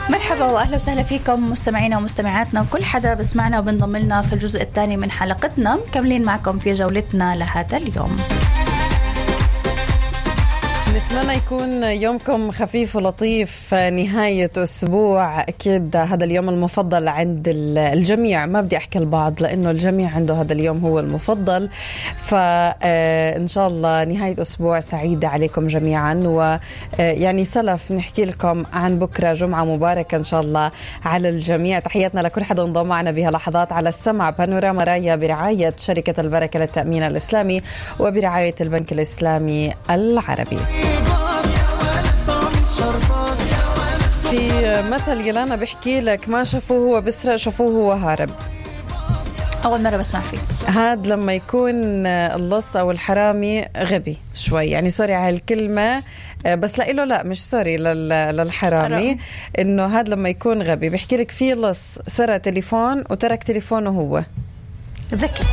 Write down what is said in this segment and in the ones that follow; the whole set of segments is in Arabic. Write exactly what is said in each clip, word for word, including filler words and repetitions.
مرحبا واهلا وسهلا فيكم مستمعينا ومستمعاتنا وكل حدا بسمعنا وبنضم لنا في الجزء الثاني من حلقتنا، مكملين معكم في جولتنا لهذا اليوم. نتمنى يكون يومكم خفيف ولطيف، نهاية أسبوع. أكيد هذا اليوم المفضل عند الجميع، ما بدي أحكي البعض لأنه الجميع عنده هذا اليوم هو المفضل. فإن شاء الله نهاية أسبوع سعيدة عليكم جميعا، ويعني سلف نحكي لكم عن بكرة جمعة مباركة إن شاء الله على الجميع. تحياتنا لكل حدا انضم معنا بها لحظات على السمع. بانوراما رايا برعاية شركة البركة للتأمين الإسلامي وبرعاية البنك الإسلامي العربي. في مثل يلانا بحكي لك ما شافوه هو بسرق، شافوه هو هارب. أول مرة بسمع فيه هاد لما يكون اللص أو الحرامي غبي شوي، يعني سوري على الكلمة بس لا إله لا مش سوري للحرامي، إنه هاد لما يكون غبي. بحكي لك في لص سرق تليفون وترك تليفونه هو ذكي.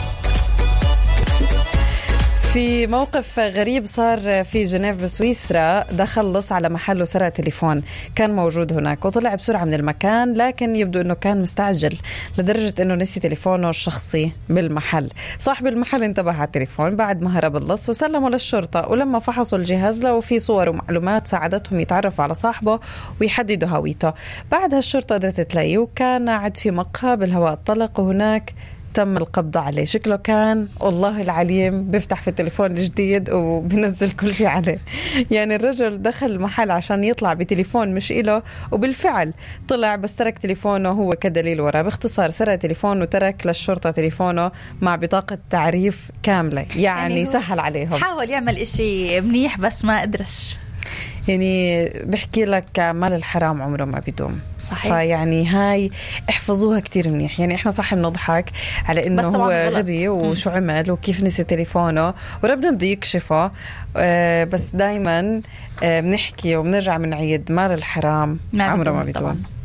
في موقف غريب صار في جنيف بسويسرا، دخل لص على محل وسرق تليفون كان موجود هناك وطلع بسرعة من المكان، لكن يبدو أنه كان مستعجل لدرجة أنه نسي تليفونه الشخصي بالمحل. صاحب المحل انتبه على التليفون بعد ما هرب اللص وسلمه للشرطة، ولما فحصوا الجهاز لو في صور ومعلومات ساعدتهم يتعرفوا على صاحبه ويحددوا هويته. بعدها الشرطة قدرت تلاقيه وكان قاعد في مقهى بالهواء الطلق، وهناك تم القبض عليه. شكله كان والله العليم بيفتح في التليفون الجديد وبنزل كل شيء عليه. يعني الرجل دخل المحل عشان يطلع بتليفون مش إله، وبالفعل طلع بس ترك تليفونه هو كدليل وراه. باختصار سرق تليفون وترك للشرطة تليفونه مع بطاقة تعريف كاملة، يعني, يعني سهل عليهم. حاول يعمل إشي منيح بس ما قدرش. يعني بحكي لك مال الحرام عمره ما بيدوم. صحيح. فيعني هاي احفظوها كتير منيح. يعني احنا صح بنضحك على انه هو غبي وشو عمل وكيف نسي تليفونه وربنا بده يكشفه، اه بس دايما اه بنحكي وبنرجع بنعيد مال الحرام عمره ما بيدوم.